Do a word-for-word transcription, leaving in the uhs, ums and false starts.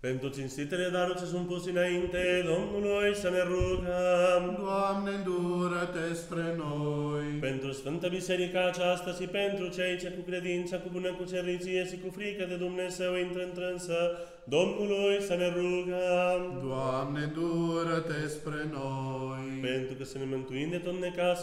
Pentru cinstitele daruri ce sunt puse înainte Domnului să ne rugăm. Doamne, îndură-te spre noi. Pentru Sfânta Biserica aceasta și pentru cei ce cu credință, cu bună cuceriție și cu frică de Dumnezeu intră întrânsă Domnului să ne rugăm. Doamne, îndură-te spre noi. Pentru că să ne mântuim de tot necaz